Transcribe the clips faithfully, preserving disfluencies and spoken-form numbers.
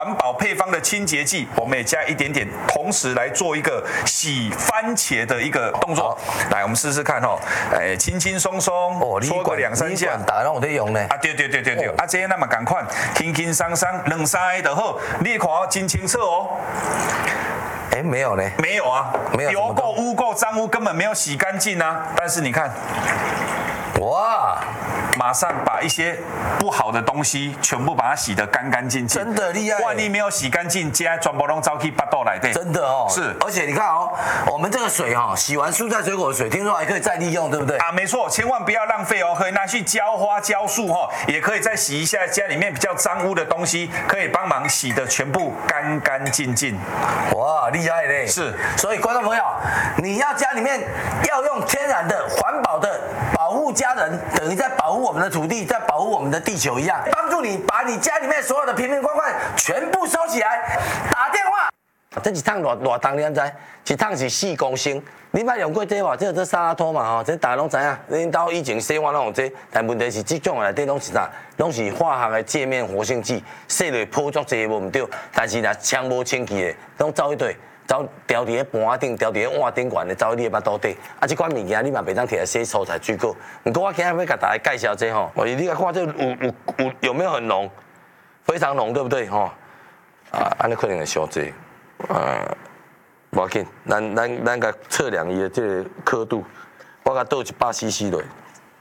环保配方的清洁剂，我们也加一点点，同时来做一个洗番茄的一个动作。来，我们试试看哦，哎，轻轻松松，哦，搓个两三下， 大家拢有在用呢。 啊，对对对对对，啊，这那么赶快，轻轻松松，两三个就好，你看哦，真清澈哦。 哎，没有呢， 没有啊， 没有， 油垢、污垢、脏污根本没有洗干净啊。但是你看， 哇！ 马上把一些不好的东西全部把它洗得干干净净， 真的厉害。 万一没有洗干净，加全部拢糟去巴肚来对。 真的哦， 是。 而且你看哦，我们这个水哈、哦，洗完蔬菜水果的水，听说还可以再利用，对不对？ 啊，没错，千万不要浪费哦，可以拿去浇花、浇树哈、哦，也可以再洗一下家里面比较脏污的东西，可以帮忙洗得全部干干净净。 哇，厉害嘞！ 是。 所以观众朋友，你要家里面要用天然的、环保的，保护家人，等于在保护我们的土地，在保护我们的地球一样，帮助你把你家里面所有的瓶瓶罐罐全部收起来。打电话，这一趟偌偌重，你知？一趟是四公升。你捌用过这无？这这沙拉托嘛吼，这大家拢知影。恁兜以前洗碗拢用这，但问题是这种内底拢是啥？拢是化学的界面活性剂，洗落泡足济无毋对。但是若枪无清气的，拢走一堆。走掉伫个盘顶，掉伫个碗顶悬的，走你的巴肚底。啊，这款物件你嘛袂当摕来洗蔬菜水果。不过我今日要甲大家介绍这吼，哦，你来看这有有有有没有很浓？非常浓，对不对吼？啊，安尼可能会伤济。呃，无要紧，咱咱咱甲测量伊的这个刻度，我甲倒一百 C C 落，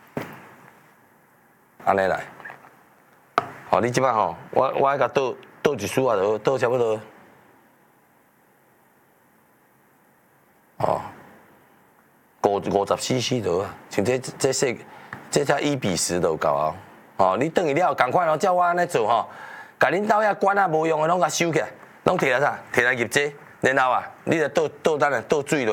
安尼来。好，你即摆吼，我我甲倒倒一束啊，就倒差不多。哦，五五十 C C 度啊，像这这说这才一比十就够啊！哦，你等于了，赶快哦，照我安尼做吼，甲恁兜遐管啊无用的拢甲收起来，拢摕来啥？摕来入这，然后啊，你着倒倒等下倒水落。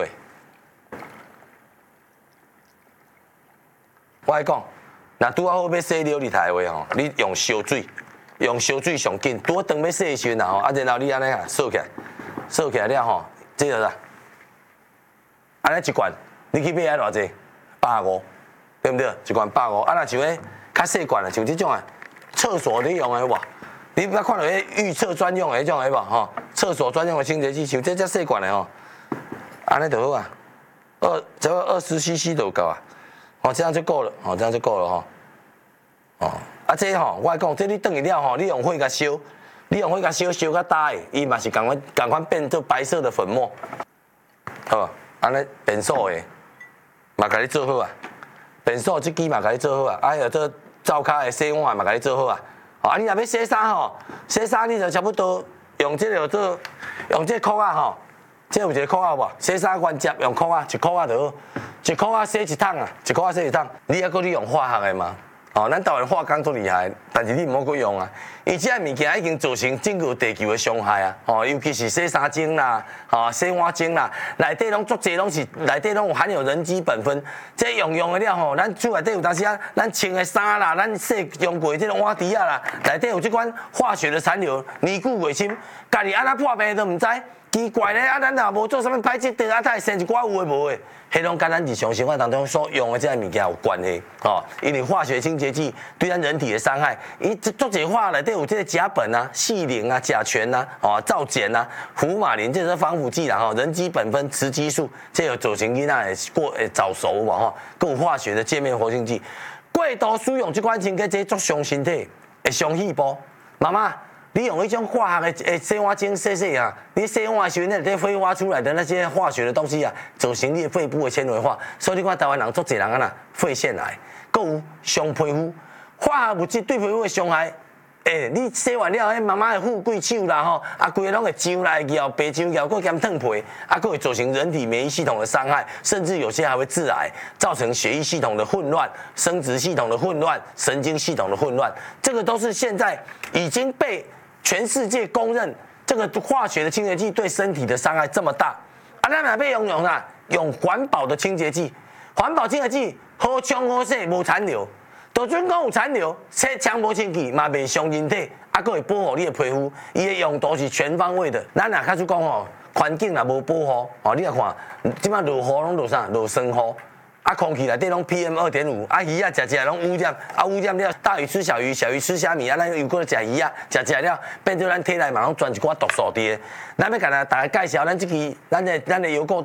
我来讲，若拄好要洗琉璃台的话吼，你用烧水，用烧水上紧。拄好当要洗的时阵啊吼，啊然后你安尼啊扫起来，扫起来了吼，这个啥？安尼一罐，你去买爱偌济？百五，对不对？一罐百五。啊，若像迄较细罐的，像这种啊，厕所你用的有无？你捌看到迄预测专用的迄种的无？吼，厕所专用的清洁剂，像这只细罐的吼，安尼就好啊。二，只要二十 C C 就够啊。哦，这样就够了，哦，这样就够了吼。哦，啊，这吼，我讲，这你等于了吼，你用火甲烧，你用火甲烧，烧甲大的，伊嘛是共款共款变做白色的粉末，好。安尼便所的，嘛甲你做好啊。便所这支嘛甲你做好啊。啊，有这灶骹的洗碗嘛甲你做好啊。啊，你若要洗衫吼，洗衫你就差不多用这个做，用这箍啊吼，这有一个箍啊无？洗衫原接用箍啊，一箍啊就好，一箍啊洗一桶啊，一箍啊洗一桶。你还搁你用化学的吗？哦，咱台湾化工足厉害，但是你唔好搁用啊，伊这物件已经造成整个地球的伤害啊！哦，尤其是洗衫精啦，哦，洗碗精啦，内底拢足济拢是内底拢有含有人基苯分，这用用的了吼，咱厝内底有当时啊，咱穿的衫啦，咱洗用过这个碗碟啊啦，内底有这款化学的残留，年久未深，家己安那破病都唔知。奇怪咧，啊，咱若无做啥物排斥得啊，才会生一寡有诶无诶，迄拢跟咱日常生活当中所用的这些物件有关系，哦，因为化学清洁剂对咱人体的伤害，伊做这化内底有这个甲苯啊、细磷啊、甲醛啊、哦、皂碱啊、福马林，这是防腐剂啦，吼，人基苯分、雌激素，这有造成囡仔过诶早熟嘛，吼，更有化学的界面活性剂，过度使用这款清洁剂足伤身体，会伤细胞，妈妈。你用一种化学的诶洗碗精洗洗啊，你洗碗的时候那些挥发出来的那些化学的东西啊，造成你的肺部的纤维化，所以你看台湾人做侪人啊呐，肺腺癌，搁有伤皮肤，化学物质对皮肤的伤害，诶、欸，你洗完了，迄妈妈的富贵手啦吼，啊，规个拢会痒啦，会咬白痒咬，搁兼烫皮，啊，搁会造成人体免疫系统的伤害，甚至有些还会致癌，造成血液系统的混乱、生殖系统的混乱、神经系统的混乱，这个都是现在已经被全世界公认，这个化学的清洁剂对身体的伤害这么大，啊，咱哪要用用啦？用环保的清洁剂，环保清洁剂好冲好洗，无残留。就算讲有残留，洗枪无清气，嘛袂伤人体，啊，佫会保护你的皮肤。伊的用途是全方位的。咱若开始讲吼，环境若无保护，吼，你来看，即摆落雨拢落啥？落霜雨。 啊，空气内底拢 P M 二点五，啊鱼啊食食拢污染，啊污染了，大鱼吃小鱼，小鱼吃虾米，啊咱又搁食鱼啊，食食了变做咱体内嘛拢转一寡毒素伫。咱要甲大家介绍咱即期咱的咱的油垢